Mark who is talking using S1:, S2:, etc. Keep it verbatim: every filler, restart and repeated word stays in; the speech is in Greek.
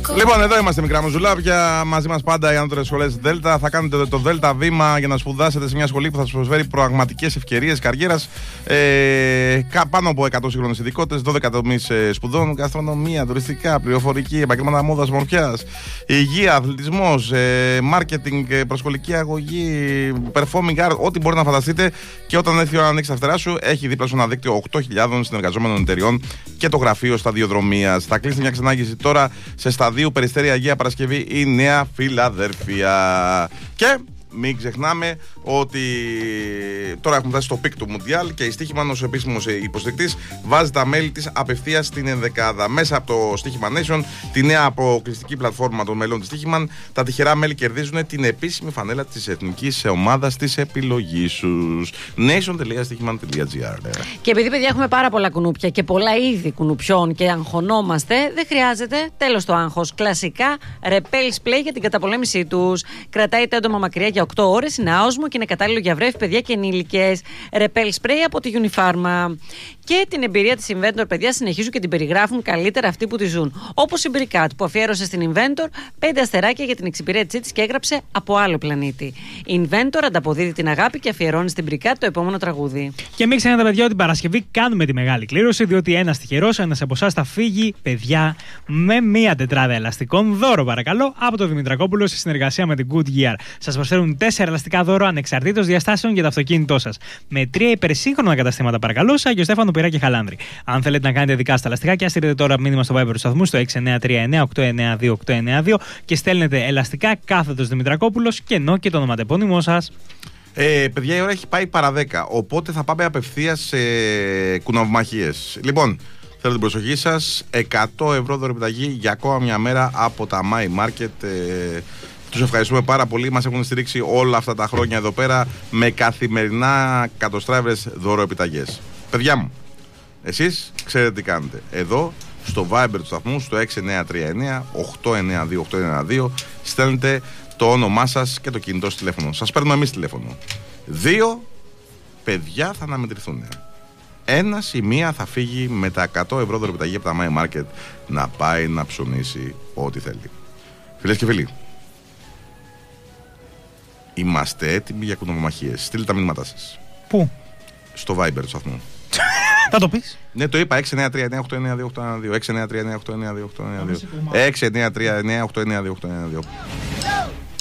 S1: Λοιπόν, εδώ είμαστε, μικρά μου ζουλάπια. Μαζί μας πάντα οι ανώτερες σχολές Δέλτα. Θα κάνετε το Δέλτα βήμα για να σπουδάσετε σε μια σχολή που θα σας προσφέρει πραγματικές ευκαιρίες καριέρας. Ε, πάνω από εκατό σύγχρονες ειδικότητες, δώδεκα τομείς σπουδών, γαστρονομία, τουριστικά, πληροφορική, επαγγέλματα μόδας, μορφιάς, υγεία, αθλητισμός, μάρκετινγκ, προσχολική αγωγή, performing art, ό,τι μπορεί να φανταστείτε. Και όταν έρθει η ώρα να ανοίξει τα φτερά σου, έχει δίπλα σου ένα δίκτυο οκτώ χιλιάδων συνεργαζόμενων εταιριών και το γραφείο σταδιοδρομίας. Θα κλείσει μια ξενάγηση τώρα σε σταδίου Περιστέρη Αγία Παρασκευή η Νέα Φιλαδέλφια. Και μην ξεχνάμε ότι τώρα έχουμε φτάσει στο πικ του Μουντιάλ και η Στοίχημαν ως επίσημος υποστηρικτής βάζει τα μέλη της απευθείας στην ενδεκάδα. Μέσα από το Στοίχημαν Nation, τη νέα αποκλειστική πλατφόρμα των μελών της Στοίχημαν, τα τυχερά μέλη κερδίζουν την επίσημη φανέλα της εθνικής ομάδας της επιλογής τους. nation τελεία στοίχημαν τελεία gr.
S2: Και επειδή, παιδιά, έχουμε πάρα πολλά κουνούπια και πολλά είδη κουνουπιών και αγχωνόμαστε, δεν χρειάζεται τέλος το άγχος. Κλασικά Repel Spray για την καταπολέμησή τους. Κρατάει τα έντομα μακριά για οκτώ ώρες, είναι άοσμο και είναι κατάλληλο για βρέφη, παιδιά και ενήλικες. Repel Spray από τη Unifarma. Και την εμπειρία της Inventor, παιδιά, συνεχίζουν και την περιγράφουν καλύτερα αυτοί που τη ζουν. Όπως η Bricat που αφιέρωσε στην Inventor πέντε αστεράκια για την εξυπηρέτησή της και έγραψε από άλλο πλανήτη. Η Inventor ανταποδίδει την αγάπη και αφιερώνει στην Bricat το επόμενο τραγούδι.
S3: Και μην ξεχνάτε, παιδιά, ότι την Παρασκευή κάνουμε τη μεγάλη κλήρωση, διότι ένας τυχερός, ένας από εσάς θα φύγει, παιδιά, με μία τετράδα ελαστικών δώρο, παρακαλώ, από το Δημητρακόπουλο σε συνεργασία με την Goodyear. Σας προσφέρουν τέσσερα ελαστικά δώρο ανεξαρτήτως διαστάσεων για το αυτοκίνητό σας. Με τρία υπερσύγχρονα καταστήματα, παρακαλώ, Άγιο Στέφανο, Πειρα και Χαλάνδρη. Αν θέλετε να κάνετε δικά στα ελαστικά, στείλετε τώρα μήνυμα στο Viber του σταθμού στο έξι εννιά τρία εννιά οκτώ εννιά δύο οκτώ εννιά δύο και στέλνετε ελαστικά κάθετος Δημητρακόπουλος και ενώ και το ονοματεπώνυμό σας.
S1: Ε, παιδιά, η ώρα έχει πάει παρά δέκα, οπότε θα πάμε απευθείας σε κουναυμαχίες. Λοιπόν, θέλω την προσοχή σας. εκατό ευρώ δωρεπιταγή για ακόμα μια μέρα από τα My Market. Ε, τους ευχαριστούμε πάρα πολύ. Μας έχουν στηρίξει όλα αυτά τα χρόνια εδώ πέρα με καθημερινά κατοστράιβρες δωροεπιταγές. Παιδιά μου, εσείς ξέρετε τι κάνετε. Εδώ στο Viber του σταθμού, στο έξι εννιά τρία εννιά οκτώ εννιά δύο οκτώ εννιά δύο, στέλνετε το όνομά σας και το κινητό σας τηλέφωνο. Σας παίρνουμε εμείς τηλέφωνο. Δύο παιδιά θα αναμετρηθούν. Ένας ή μία θα φύγει με τα εκατό ευρώ δωρεπιταγή από τα My Market να πάει να ψωνίσει ό,τι θέλει. Φίλες και φίλοι, είμαστε έτοιμοι για κουνομαχίες. Στείλτε τα μηνύματά σας.
S3: Πού?
S1: Στο Viber του σταθμού.
S3: Θα το πεις?
S1: Ναι, το είπα. έξι εννιά τρία εννιά οκτώ εννιά δύο οκτώ εννιά δύο. έξι εννιά τρία εννιά οκτώ εννιά δύο οκτώ εννιά δύο. έξι εννιά τρία εννιά οκτώ εννιά δύο οκτώ εννιά δύο.